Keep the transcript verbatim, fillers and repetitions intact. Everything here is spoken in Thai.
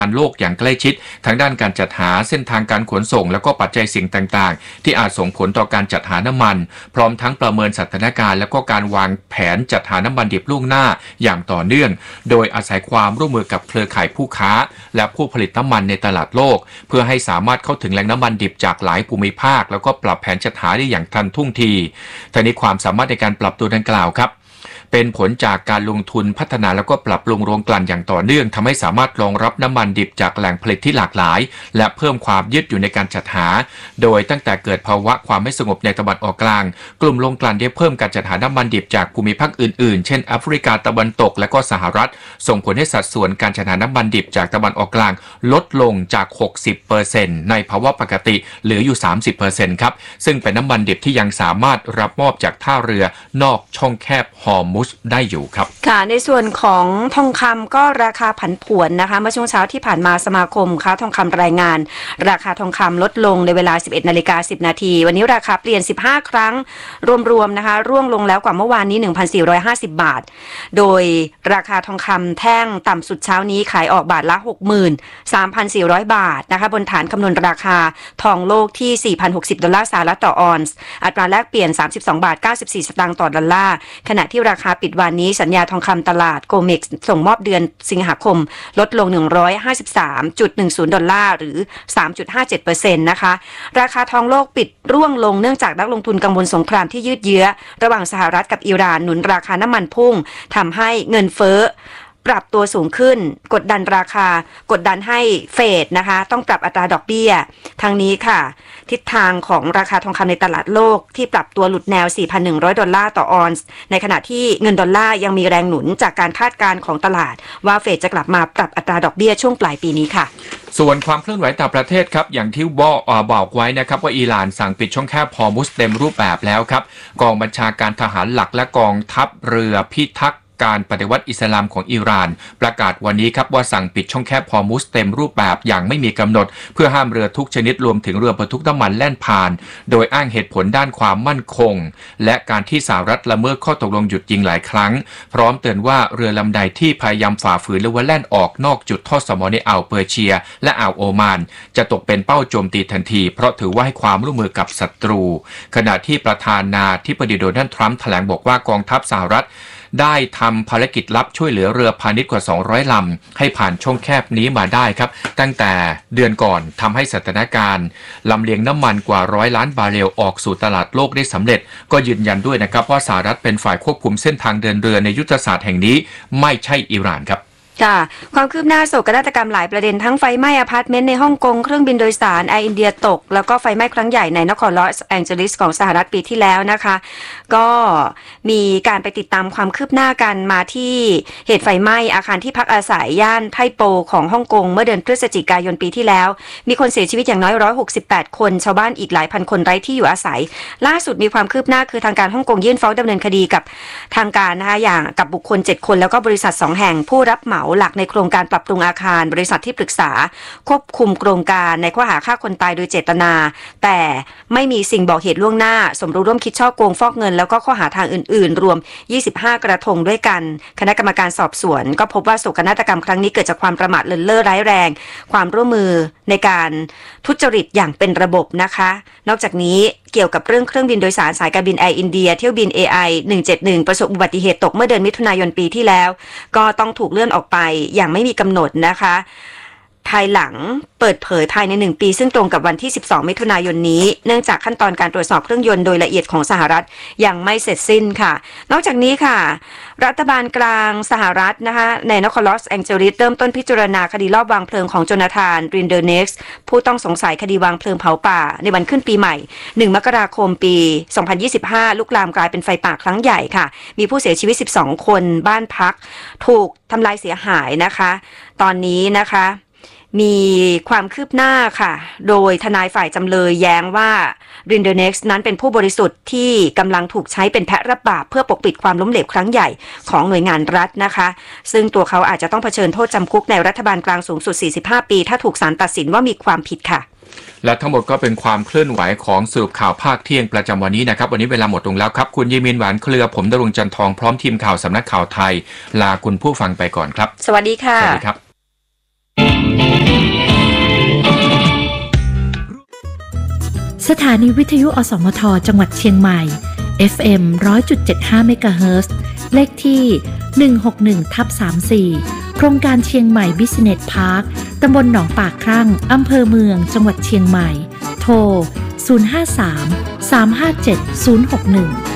โลกอย่างใกล้ชิดทางด้านการจัดหาเส้นทางการขนส่งแล้วก็ปัจจัยเสี่ยงต่างๆที่อาจส่งผลต่อการจัดหาน้ำมันพร้อมทั้งประเมินสถานการณ์แล้วก็การวางแผนจัดหาน้ำมันดิบล่วงหน้าอย่างต่อเนื่องโดยอาศัยความร่วมมือกับเครือข่ายผู้ค้าและผู้ผลิตน้ำมันในตลาดโลกเพื่อให้สามารถเข้าถึงแหล่งน้ำมันดิบจากหลายภูมิภาคแล้วก็ปรับแผนจัดหาได้อย่างทันท่วงทีทั้งนี้ความสามารถในการปรับตัวดังกล่าวครับเป็นผลจากการลงทุนพัฒนาแล้วก็ปรับปรุงโรงกลั่นอย่างต่อเนื่องทำให้สามารถรองรับน้ำมันดิบจากแหล่งผลิตที่หลากหลายและเพิ่มความยืดหยุ่นในการจัดหาโดยตั้งแต่เกิดภาวะความไม่สงบในตะวันออกกลางกลุ่มโรงกลั่นได้เพิ่มการจัดหาน้ำมันดิบจากภูมิภาคอื่นๆเช่นแอฟริกาตะวันตกและก็สหรัฐส่งผลให้สัดส่วนการจัดหาน้ำมันดิบจากตะวันออกกลางลดลงจาก หกสิบเปอร์เซ็นต์ ในภาวะปกติเหลืออยู่ สามสิบเปอร์เซ็นต์ ครับซึ่งเป็นน้ำมันดิบที่ยังสามารถรับมอบจากท่าเรือนอกช่องแคบฮอร์มุซได้อยู่ครับค่ะในส่วนของทองคำก็ราคาผันผวนนะคะเมื่อช่วงเช้าที่ผ่านมาสมาคมค้าทองคำรายงานราคาทองคำลดลงในเวลา สิบเอ็ดนาฬิกาสิบนาทีวันนี้ราคาเปลี่ยนสิบห้าครั้งรวมๆนะคะร่วงลงแล้วกว่าเมื่อวานนี้ หนึ่งพันสี่ร้อยห้าสิบ บาทโดยราคาทองคำแท่งต่ำสุดเช้านี้ขายออกบาทละ หกหมื่นสามพันสี่ร้อย บาทนะคะบนฐานคำนวณราคาทองโลกที่ สี่พันหกสิบ ดอลลาร์สหรัฐต่อออนซ์อัตราแลกเปลี่ยนสามสิบสองบาทเก้าสิบสี่สตางค์ต่อดอลลาร์ขณะที่ราคาปิดวันนี้สัญญาทองคำตลาดโกเม็กซ์ส่งมอบเดือนสิงหาคมลดลง หนึ่งร้อยห้าสิบสามจุดหนึ่งศูนย์ ดอลลาร์หรือ สามจุดห้าเจ็ดเปอร์เซ็นต์ นะคะราคาทองโลกปิดร่วงลงเนื่องจากนักลงทุนกังวลสงครามที่ยืดเยื้อระหว่างสหรัฐกับอิหร่านหนุนราคาน้ำมันพุ่งทำให้เงินเฟ้อปรับตัวสูงขึ้นกดดันราคากดดันให้เฟดนะคะต้องปรับอัตราดอกเบี้ยทางนี้ค่ะทิศทางของราคาทองคำในตลาดโลกที่ปรับตัวหลุดแนว สี่พันหนึ่งร้อย ดอลลาร์ต่อออนซ์ในขณะที่เงินดอลลาร์ยังมีแรงหนุนจากการคาดการณ์ของตลาดว่าเฟดจะกลับมาปรับอัตราดอกเบี้ยช่วงปลายปีนี้ค่ะส่วนความเคลื่อนไหวต่างประเทศครับอย่างที่บอกบอกไว้นะครับว่าอิหร่านสั่งปิดช่องแคบฮอร์มุซเต็มรูปแบบแล้วครับกองบัญชาการทหารหลักและกองทัพเรือพิทักษ์การปฏิวัติอิสลามของอิหร่านประกาศวันนี้ครับว่าสั่งปิดช่องแคบฮอร์มุซเต็มรูปแบบอย่างไม่มีกำหนดเพื่อห้ามเรือทุกชนิดรวมถึงเรือบรรทุกน้ำมันแล่นผ่านโดยอ้างเหตุผลด้านความมั่นคงและการที่สหรัฐละเมิดข้อตกลงหยุดยิงหลายครั้งพร้อมเตือนว่าเรือลำใดที่พยายามฝ่าฝืนหรือว่าแล่นออกนอกจุดทอดสมอในอ่าวเปอร์เซียและอ่าวโอมานจะตกเป็นเป้าโจมตีทันทีเพราะถือว่าให้ความร่วมมือกับศัตรูขณะที่ประธานาธิบดีโดนัลด์ทรัมป์แถลงบอกว่ากองทัพสหรัฐได้ทำภารกิจลับช่วยเหลือเรือพาณิชย์กว่าสองร้อยลำให้ผ่านช่องแคบนี้มาได้ครับตั้งแต่เดือนก่อนทำให้สถานการณ์ลำเลียงน้ำมันกว่าร้อยล้านบาร์เรลออกสู่ตลาดโลกได้สำเร็จก็ยืนยันด้วยนะครับว่าสหรัฐเป็นฝ่ายควบคุมเส้นทางเดินเรือในยุทธศาสตร์แห่งนี้ไม่ใช่อิหร่านครับค่ะความคืบหน้าโศกนาฏกรรมหลายประเด็นทั้งไฟไหม้อพาร์ตเมนต์ในฮ่องกงเครื่องบินโดยสารแอร์อินเดียตกแล้วก็ไฟไหม้ครั้งใหญ่ในนครลอสแองเจลิสของสหรัฐปีที่แล้วนะคะก็มีการไปติดตามความคืบหน้ากันมาที่เหตุไฟไหม้อาคารที่พักอาศัยย่านไทโปของฮ่องกงเมื่อเดือนพฤศจิกายนปีที่แล้วมีคนเสียชีวิตอย่างน้อยหนึ่งร้อยหกสิบแปดคนชาวบ้านอีกหลายพันคนไร้ที่อยู่อาศัยล่าสุดมีความคืบหน้าคือทางการฮ่องกงยื่นฟ้องดำเนินคดีกับทางการนะคะอย่างกับบุคคลเจ็ดคนแล้วก็บริษัทสองแห่งผู้รับเหมาหลักในโครงการปรับปรุงอาคารบริษัทที่ปรึกษาควบคุมโครงการในข้อหาฆ่าคนตายโดยเจตนาแต่ไม่มีสิ่งบอกเหตุล่วงหน้าสมรู้ร่วมคิดฉ้อโกงฟอกเงินแล้วก็ข้อหาทางอื่นๆรวมยี่สิบห้ากระทงด้วยกันคณะกรรมการสอบสวนก็พบว่าโศกนาฏกรรมครั้งนี้เกิดจากความประมาทเลินเล่อร้ายแรงความร่วมมือในการทุจริตอย่างเป็นระบบนะคะนอกจากนี้เกี่ยวกับเรื่องเครื่องบินโดยสารสายการบินแอร์อินเดียเที่ยวบิน เอ ไอ หนึ่งเจ็ดหนึ่งประสบอุบัติเหตุตกเมื่อเดือนมิถุนายนปีที่แล้วก็ต้องถูกเลื่อนออกไปอย่างไม่มีกำหนดนะคะภายหลังเปิดเผยภายในหนึ่งปีซึ่งตรงกับวันที่สิบสองมิถุนายนนี้เนื่องจากขั้นตอนการตรวจสอบเครื่องยนต์โดยละเอียดของสหรัฐยังไม่เสร็จสิ้นค่ะนอกจากนี้ค่ะรัฐบาลกลางสหรัฐนะคะในนครลอสแองเจลิสเริ่มต้นพิจารณาคดีลอบวางเพลิงของโจนาธานรินเดอร์เน็กซ์ผู้ต้องสงสัยคดีวางเพลิงเผาป่าในวันขึ้นปีใหม่หนึ่งมกราคมปีสองพันยี่สิบห้าลุกลามกลายเป็นไฟป่าครั้งใหญ่ค่ะมีผู้เสียชีวิตสิบสองคนบ้านพักถูกทำลายเสียหายนะคะตอนนี้นะคะมีความคืบหน้าค่ะโดยทนายฝ่ายจำเลยแย้งว่า Rindernext นั้นเป็นผู้บริสุทธิ์ที่กำลังถูกใช้เป็นแพะรับบาปเพื่อปกปิดความล้มเหลวครั้งใหญ่ของหน่วยงานรัฐนะคะซึ่งตัวเขาอาจจะต้องเผชิญโทษจำคุกในรัฐบาลกลางสูงสุดสี่สิบห้าปีถ้าถูกศาลตัดสินว่ามีความผิดค่ะและทั้งหมดก็เป็นความเคลื่อนไหวของสรุปข่าวภาคเที่ยงประจำวันนี้นะครับวันนี้เวลาหมดลงแล้วครับคุณยีมินหวานเครือผมดลงจันทองพร้อมทีมข่าวสำนักข่าวไทยลาคุณผู้ฟังไปก่อนครับสวัสดีค่ะสวัสดีครับสถานีวิทยุอสมทจังหวัดเชียงใหม่ เอฟ เอ็ม หนึ่งร้อยจุดเจ็ดห้า เมกะเฮิรตซ์ เลขที่ หนึ่งหกหนึ่งทับสามสี่ โครงการเชียงใหม่บิสเนสพาร์ค ตำบลหนองปากครั่ง อำเภอเมือง จังหวัดเชียงใหม่ โทร ศูนย์ ห้า สาม สาม ห้า เจ็ด ศูนย์ หก หนึ่ง